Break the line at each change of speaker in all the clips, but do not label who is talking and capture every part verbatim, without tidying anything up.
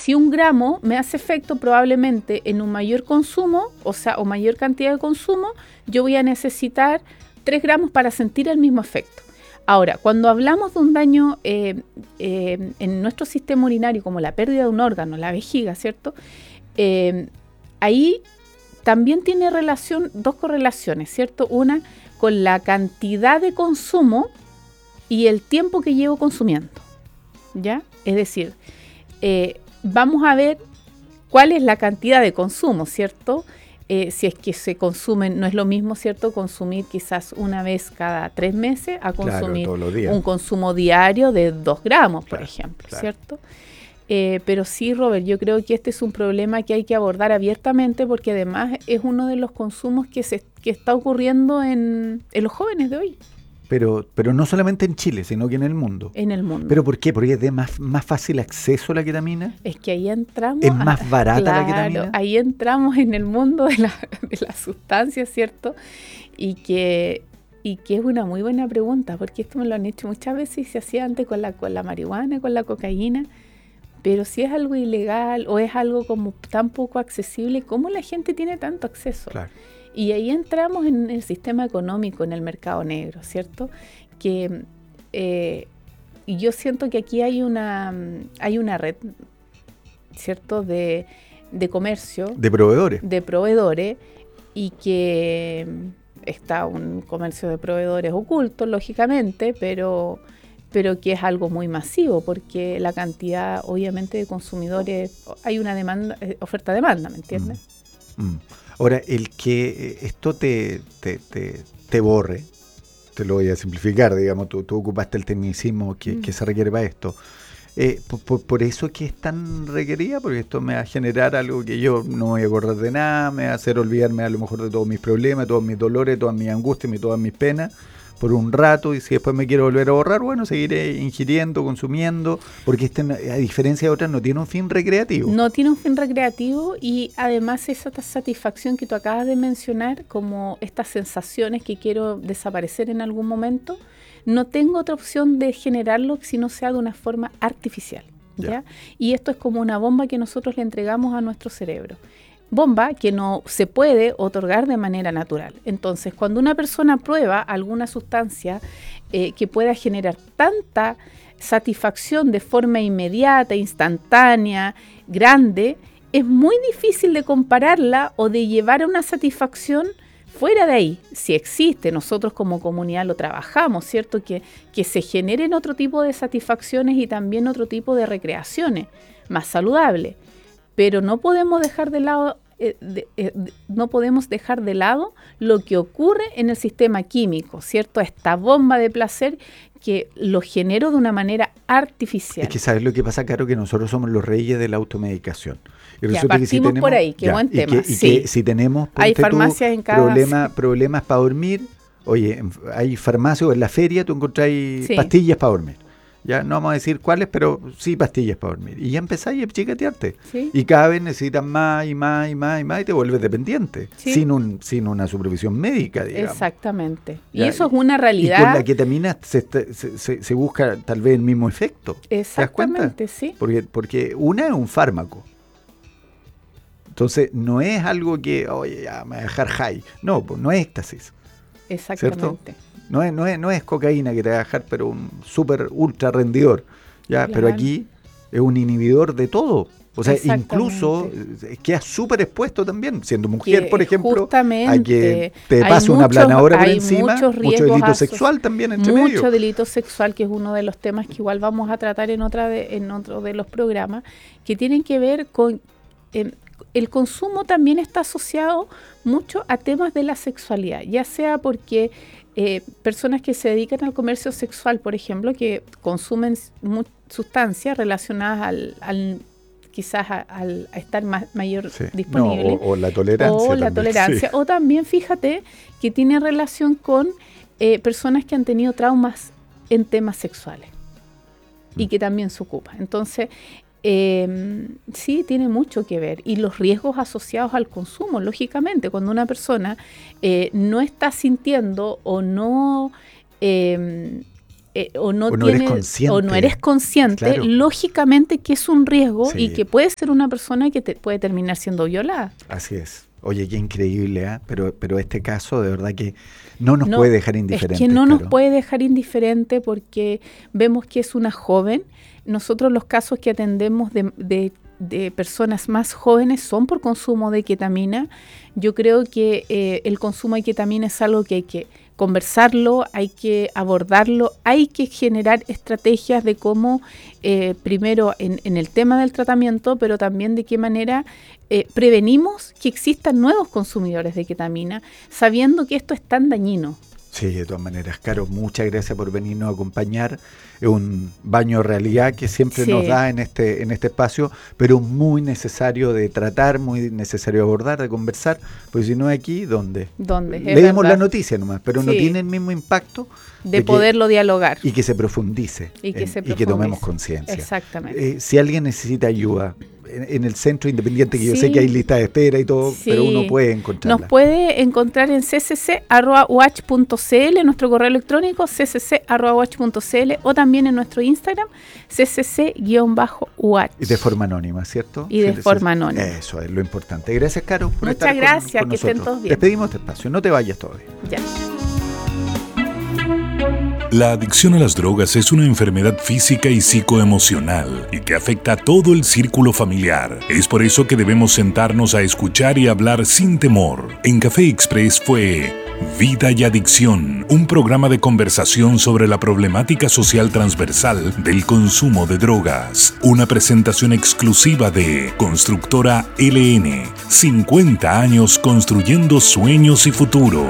si un gramo me hace efecto, probablemente en un mayor consumo, o sea, o mayor cantidad de consumo, yo voy a necesitar tres gramos para sentir el mismo efecto. Ahora, cuando hablamos de un daño eh, eh, en nuestro sistema urinario, como la pérdida de un órgano, la vejiga, ¿cierto? Eh, ahí también tiene relación, dos correlaciones, ¿cierto? Una con la cantidad de consumo y el tiempo que llevo consumiendo, ¿ya? Es decir, eh, vamos a ver cuál es la cantidad de consumo, ¿cierto? Eh, si es que se consumen, no es lo mismo, ¿cierto? Consumir quizás una vez cada tres meses a consumir claro, un consumo diario de dos gramos, claro, por ejemplo, claro. ¿cierto? Eh, pero sí, Robert, yo creo que este es un problema que hay que abordar abiertamente porque además es uno de los consumos que, se, que está ocurriendo en, en los jóvenes de hoy.
Pero, pero no solamente en Chile, sino que en el mundo.
En el mundo.
¿Pero por qué? ¿Porque es de más, más fácil acceso a la ketamina?
Es que ahí entramos...
¿Es más a, barata
claro,
la ketamina?
Ahí entramos en el mundo de la, de la sustancia, ¿cierto? Y que, y que es una muy buena pregunta, porque esto me lo han hecho muchas veces y se hacía antes con la, con la marihuana, con la cocaína. Pero si es algo ilegal o es algo como tan poco accesible, ¿cómo la gente tiene tanto acceso?
Claro.
Y ahí entramos en el sistema económico, en el mercado negro, ¿cierto? Que eh, yo siento que aquí hay una, hay una red, ¿cierto? De, de comercio.
De proveedores.
De proveedores y que está un comercio de proveedores oculto, lógicamente, pero, pero que es algo muy masivo porque la cantidad, obviamente, de consumidores, hay una demanda, oferta-demanda, ¿me entiendes?
Mm. Mm. Ahora, el que esto te, te, te, te borre, te lo voy a simplificar, digamos, tú, tú ocupaste el tecnicismo que, mm. que se requiere para esto. Eh, por, por, por eso que es tan requerida, porque esto me va a generar algo que yo no voy a acordar de nada, me va a hacer olvidarme a lo mejor de todos mis problemas, todos mis dolores, todas mis angustias, todas mis penas, por un rato, y si después me quiero volver a borrar, bueno, seguiré ingiriendo, consumiendo, porque este, a diferencia de otras, no tiene un fin recreativo.
No tiene un fin recreativo y además esa satisfacción que tú acabas de mencionar, como estas sensaciones que quiero desaparecer en algún momento, no tengo otra opción de generarlo si no sea de una forma artificial, ¿ya? ¿ya? Y esto es como una bomba que nosotros le entregamos a nuestro cerebro. Bomba que no se puede otorgar de manera natural. Entonces, cuando una persona prueba alguna sustancia eh, que pueda generar tanta satisfacción de forma inmediata, instantánea, grande, es muy difícil de compararla o de llevar a una satisfacción fuera de ahí. Si existe, nosotros como comunidad lo trabajamos, ¿cierto? Que, que se generen otro tipo de satisfacciones y también otro tipo de recreaciones más saludables. Pero no podemos dejar de lado, eh, de, eh, de, no podemos dejar de lado lo que ocurre en el sistema químico, ¿cierto? Esta bomba de placer que lo genero de una manera artificial.
Es que ¿sabes lo que pasa, Caro? Que nosotros somos los reyes de la automedicación.
Y ya, partimos que si tenemos, por ahí, qué ya, buen
y
tema.
Que, y
sí.
que si tenemos
hay farmacias en cada...
Problema, problemas para dormir, oye, hay farmacias o en la feria tú encontráis sí. pastillas para dormir. Ya no vamos a decir cuáles, pero sí pastillas para dormir. Y ya empezáis a chicatearte. ¿Sí? Y cada vez necesitas más y más y más y más y te vuelves dependiente. ¿Sí? Sin un sin una supervisión médica, digamos.
Exactamente.
¿Ya?
Y eso es una realidad.
Y con la ketamina se, se, se, se busca tal vez el mismo efecto.
Exactamente,
¿te das cuenta?
Sí.
Porque, porque una es un fármaco. Entonces no es algo que, oye, ya me voy a dejar high. No, pues no es éxtasis.
Exactamente.
¿Cierto? No es, no, es, no es cocaína que te va a dejar, pero un súper ultra rendidor. ¿ya? Claro. Pero aquí es un inhibidor de todo. O sea, incluso quedas súper expuesto también, siendo mujer, que por ejemplo, a que te pase una planadora por encima, mucho delito sexual también entre
mucho
medio.
Mucho delito sexual, que es uno de los temas que igual vamos a tratar en, otra de, en otro de los programas, que tienen que ver con... Eh, el consumo también está asociado mucho a temas de la sexualidad, ya sea porque... Eh, personas que se dedican al comercio sexual, por ejemplo, que consumen mu- sustancias relacionadas al, al quizás a, al, a estar más, mayor
sí.
disponible.
No, o, o la tolerancia.
O
también,
la tolerancia.
Sí.
O también, fíjate, que tiene relación con eh, personas que han tenido traumas en temas sexuales mm. y que también se ocupan. Entonces, Eh, sí, tiene mucho que ver. Y los riesgos asociados al consumo, lógicamente, cuando una persona eh, no está sintiendo o no, eh, eh, o no,
o no
tiene,
eres consciente,
o no eres consciente
claro.
lógicamente que es un riesgo
Sí.
y que puede ser una persona que te puede terminar siendo violada.
Así es. Oye, qué increíble, ¿eh? Pero, pero este caso de verdad que no nos
No,
puede dejar indiferentes.
Es que no
Caro.
nos puede dejar indiferente porque vemos que es una joven. Nosotros los casos que atendemos de, de, de personas más jóvenes son por consumo de ketamina. Yo creo que eh, el consumo de ketamina es algo que hay que conversarlo, hay que abordarlo, hay que generar estrategias de cómo, eh, primero en, en el tema del tratamiento, pero también de qué manera eh, prevenimos que existan nuevos consumidores de ketamina, sabiendo que esto es tan dañino.
Sí, de todas maneras, Caro, muchas gracias por venirnos a acompañar. Es un baño de realidad que siempre
sí.
nos da en este, en este espacio, pero muy necesario de tratar, muy necesario de abordar, de conversar, porque si no es aquí, ¿dónde?
¿Dónde?
Leemos la noticia nomás, pero sí. no tiene el mismo impacto
de, de poderlo que, dialogar.
Y que se profundice.
Y que,
en,
se
profundice. Y que tomemos conciencia.
Exactamente.
Eh, si alguien necesita ayuda, en el centro independiente, que sí. yo sé que hay lista de espera y todo, sí. pero uno puede encontrarla.
Nos puede encontrar en c c c arroba u h punto c l, nuestro correo electrónico c c c arroba u h punto c l, o también en nuestro Instagram c c c guión bajo u h.
Y de forma anónima, ¿cierto?
Y de sí, forma anónima.
Eso es lo importante. Gracias, Caro, por
Muchas
estar
gracias,
con, con
que
nosotros.
estén todos bien.
Despedimos este espacio, no te vayas todavía.
Ya.
La adicción a las drogas es una enfermedad física y psicoemocional y que afecta a todo el círculo familiar. Es por eso que debemos sentarnos a escuchar y hablar sin temor. En Café Express fue Vida y Adicción, un programa de conversación sobre la problemática social transversal del consumo de drogas. Una presentación exclusiva de Constructora L N, cincuenta años construyendo sueños y futuro.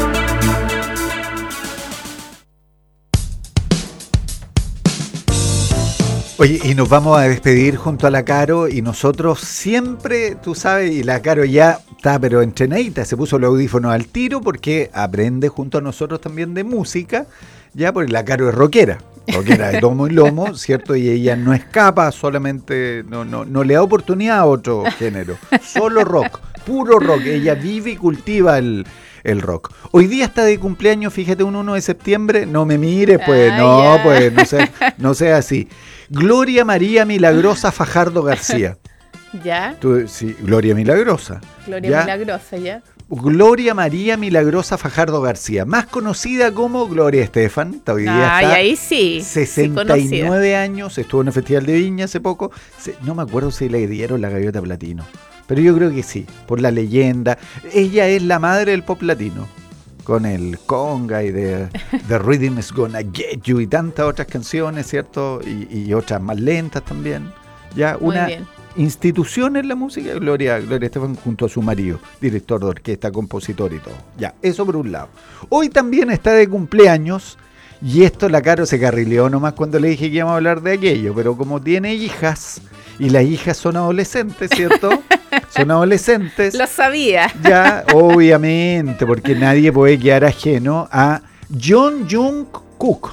Oye, y nos vamos a despedir junto a la Caro, y nosotros siempre, tú sabes, y la Caro ya está pero entrenadita, se puso los audífonos al tiro porque aprende junto a nosotros también de música, ya porque la Caro es rockera, rockera de tomo y lomo, ¿cierto? Y ella no escapa solamente, no, no, no le da oportunidad a otro género, solo rock, puro rock, ella vive y cultiva el... el rock. Hoy día está de cumpleaños, fíjate, un uno de septiembre, no me mires, pues, ah, no, yeah. pues, no sea, no sea así. Gloria María Milagrosa Fajardo García.
¿Ya?
Tú, sí, Gloria Milagrosa.
Gloria
¿ya?
Milagrosa, ¿ya?
Gloria María Milagrosa Fajardo García, más conocida como Gloria Estefan. Hoy día
Ay,
está
ahí sí.
sesenta y nueve
sí
años, estuvo en el Festival de Viña hace poco. Se, no me acuerdo si le dieron la gaviota platino, pero yo creo que sí, por la leyenda. Ella es la madre del pop latino, con el conga y de The Rhythm is Gonna Get You y tantas otras canciones, ¿cierto? Y, y otras más lentas también. Ya,
Muy
una
bien.
institución en la música, Gloria, Gloria Estefan, junto a su marido, director de orquesta, compositor y todo. Ya, eso por un lado. Hoy también está de cumpleaños, y esto la Caro se carrileó nomás cuando le dije que íbamos a hablar de aquello, pero como tiene hijas, y las hijas son adolescentes, ¿cierto? Son adolescentes.
Lo sabía.
Ya, obviamente, porque nadie puede quedar ajeno a John Jungkook.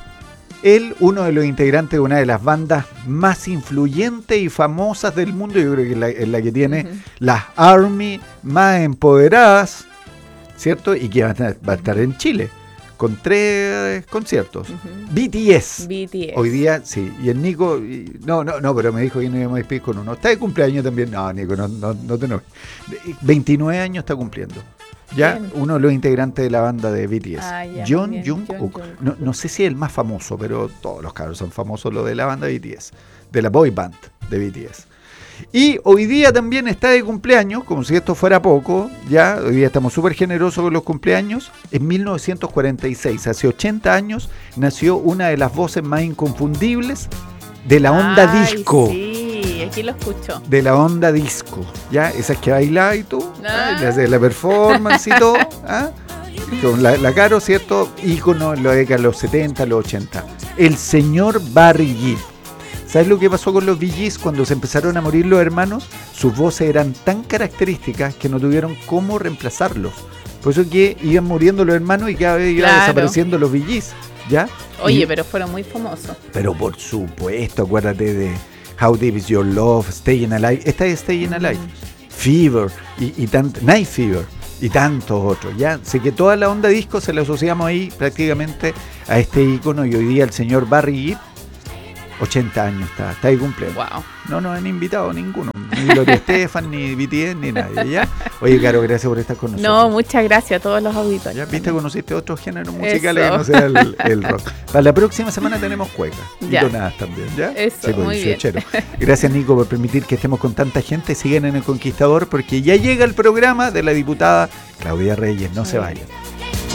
Él, uno de los integrantes de una de las bandas más influyentes y famosas del mundo, yo creo que es la, es la que tiene uh-huh. las ARMY más empoderadas, ¿cierto? Y que va a estar, va a estar en Chile con tres conciertos. Uh-huh. B T S.
B T S.
Hoy día, sí. Y el Nico, y, no, no, no, pero me dijo que no íbamos a despedir con uno. ¿Está de cumpleaños también? No, Nico, no, no, no te enojes. veintinueve años está cumpliendo. Ya, bien. Uno de los integrantes de la banda de B T S. Ah, ya, John Jungkook. No, no sé si es el más famoso, pero todos los cabros son famosos, lo de la banda B T S. De la boy band de B T S. Y hoy día también está de cumpleaños, como si esto fuera poco, ya, hoy día estamos súper generosos con los cumpleaños. En mil novecientos cuarenta y seis, hace ochenta años, nació una de las voces más inconfundibles de la onda
Ay,
disco.
Sí, aquí lo escucho.
De la onda disco, ya, esas que baila y tú,
ah.
¿eh? de la performance y todo, ¿ah? Con la, la Caro, ¿cierto? Ícono en la década de los setenta, los ochenta. El señor Barry Gibb. ¿Sabes lo que pasó con los Bee Gees cuando se empezaron a morir los hermanos? Sus voces eran tan características que no tuvieron cómo reemplazarlos. Por eso que iban muriendo los hermanos y cada vez iban
claro.
desapareciendo los Bee Gees, ¿ya?
Oye,
y,
pero fueron muy famosos.
Pero por supuesto, acuérdate de How Deep Is Your Love, Staying Alive. Esta es Staying Alive. Mm. Fever y, y tant, Night Fever. y tantos otros, ¿ya? Así que toda la onda disco se la asociamos ahí prácticamente a este ícono, y hoy día el señor Barry Gibb, ochenta años está, está de cumpleaños.
Wow.
No nos han invitado ninguno, ni Gloria Estefan, ni B T S, ni nadie, ¿ya? Oye, Caro, gracias por estar con nosotros.
No, muchas gracias a todos los auditores.
Ya viste, conociste otros géneros musicales
Eso.
que no sea el, el rock. Para la próxima semana tenemos cueca y
Ya.
tonadas también, ¿ya?
Eso,
Sí, pues,
muy bien.
dieciochero. Gracias, Nico, por permitir que estemos con tanta gente. Sigan en El Conquistador porque ya llega el programa de la diputada Claudia Reyes. No se vayan.